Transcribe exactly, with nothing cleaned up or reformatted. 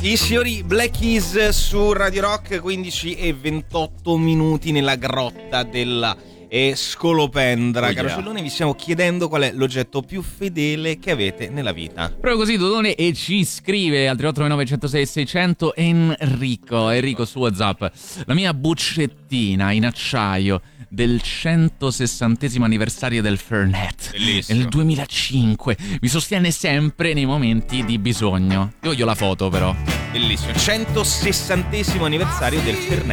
Sì, signori, Black Keys su Radio Rock, quindici e ventotto minuti nella grotta della e Scolopendra. Oh, yeah. Caro Cellone, vi stiamo chiedendo qual è l'oggetto più fedele che avete nella vita. Proprio così, Dodone, e ci scrive al tre otto nove nove zero sei sei zero zero Enrico, Enrico su WhatsApp: la mia buccettina in acciaio del centosessantesimo anniversario del Fernet. Bellissimo. Nel duemilacinque mi sostiene sempre nei momenti di bisogno. Io voglio la foto, però. Bellissimo, centosessantesimo anniversario del Fernet.